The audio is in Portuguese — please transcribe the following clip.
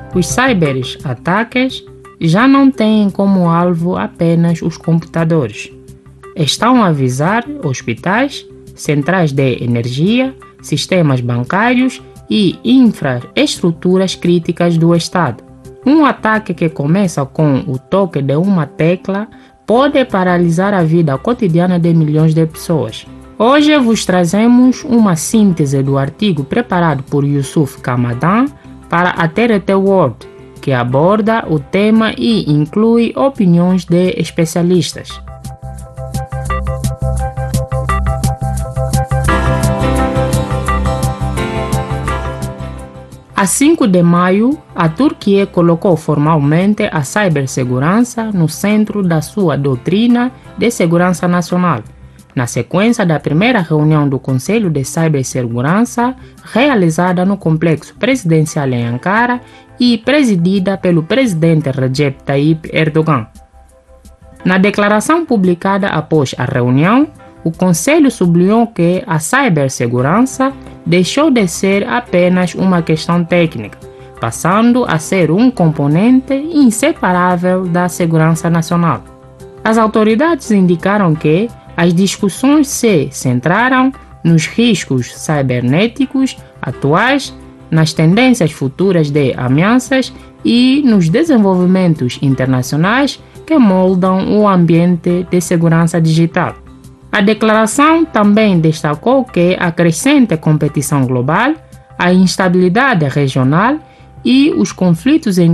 Os cyberataques já não têm como alvo apenas os computadores. Estão a visar hospitais, centrais de energia, sistemas bancários e infraestruturas críticas do Estado. Um ataque que começa com o toque de uma tecla pode paralisar a vida cotidiana de milhões de pessoas. Hoje vos trazemos uma síntese do artigo preparado por Yusuf Kamadan para a TRT World, que aborda o tema e inclui opiniões de especialistas. A 5 de maio, a Turquia colocou formalmente a cibersegurança no centro da sua doutrina de segurança nacional, na sequência da primeira reunião do Conselho de Cibersegurança, realizada no complexo presidencial em Ankara e presidida pelo presidente Recep Tayyip Erdogan. Na declaração publicada após a reunião, o Conselho sublinhou que a cibersegurança deixou de ser apenas uma questão técnica, passando a ser um componente inseparável da segurança nacional. As autoridades indicaram que as discussões se centraram nos riscos cibernéticos atuais, nas tendências futuras de ameaças e nos desenvolvimentos internacionais que moldam o ambiente de segurança digital. A declaração também destacou que a crescente competição global, a instabilidade regional e os conflitos em